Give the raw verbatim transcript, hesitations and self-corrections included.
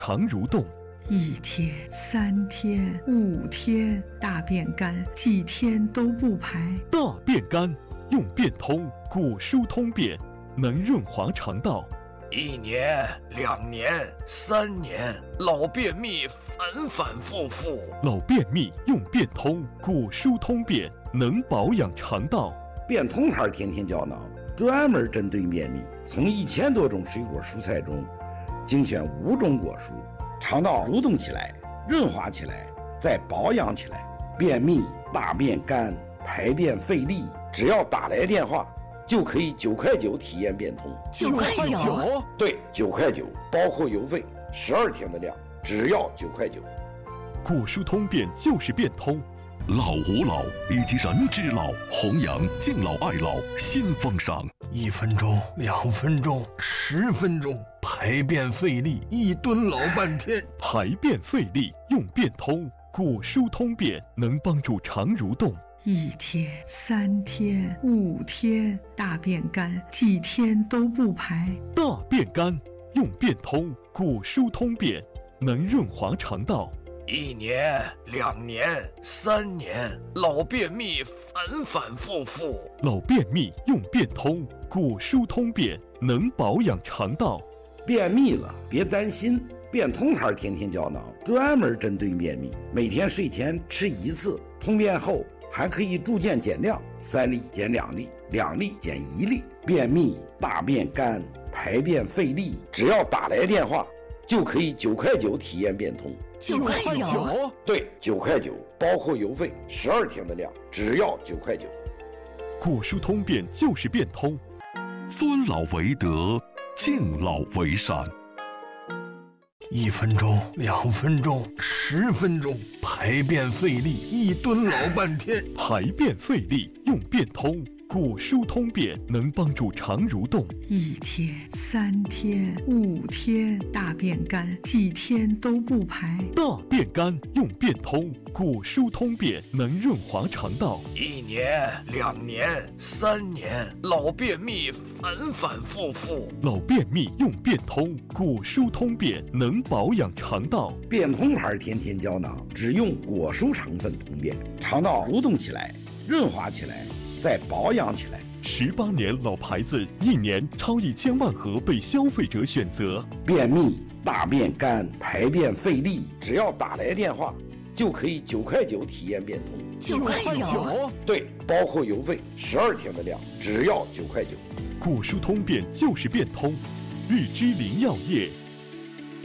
肠蠕动。 一天、三天、五天，大便干，几天都不排。 大便干，用便通果蔬通便，能润滑肠道。 一年、两年、三年，老便秘反反复复。 老便秘用便通果蔬通便，能保养肠道。 便通牌天天胶囊专门针对便秘，从一千多种水果蔬菜中精选五种果蔬，肠道蠕动起来，润滑起来，再保养起来。便秘、大便干、排便费力，只要打来电话就可以九块九体验便通。 九块九？ 对，九块九，包括邮费，十二天的量，只要九块九。 果蔬通便就是便通。 老吾老以及人之老，弘扬敬老爱老新风尚。 一分钟、两分钟、十分钟，排便费力，一蹲老半天。 排便费力用便通果蔬通便，能帮助肠蠕动。 一天、三天、五天，大便干，几天都不排。 大便干，用便通果蔬通便，能润滑肠道。 一年、两年、三年，老便秘反反复复。 老便秘用便通果蔬通便，能保养肠道。 便秘了别担心，便通牌天天胶囊专门针对便秘，每天睡前吃一次，通便后还可以逐渐减量，三粒减两粒，两粒减一粒。便秘、大便干、排便费力，只要打来电话就可以九块九体验便通。 九块九？ 对，九块九，包括邮费，十二天的量，只要九块九。 果蔬通便就是便通。 尊老为德，敬老为善。 一分钟、两分钟、十分钟，排便费力，一蹲老半天。 排便费力用便通果蔬通便，能帮助肠蠕动。 一天、三天、五天，大便干，几天都不排。 大便干用便通果蔬通便，能润滑肠道。 一年、两年、三年，老便秘反反复复。 老便秘用便通果蔬通便，能保养肠道。 便通牌天天胶囊只用果蔬成分通便，肠道蠕动起来，润滑起来，再保养起来。 十八年老牌子，一年超一千万盒被消费者选择。 便秘、大便干、排便费力，只要打来电话就可以九块九体验便通。 九块九？ 对，包括邮费，十二天的量，只要九块九。 果蔬通便就是便通。日之灵药业